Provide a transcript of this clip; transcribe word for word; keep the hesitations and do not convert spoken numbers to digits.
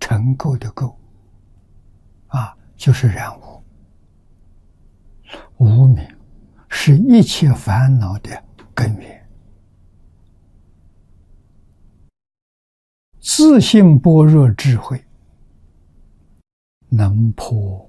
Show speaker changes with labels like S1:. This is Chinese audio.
S1: 尘垢的垢，啊，就是染污。无明是一切烦恼的根源。自性般若智慧能破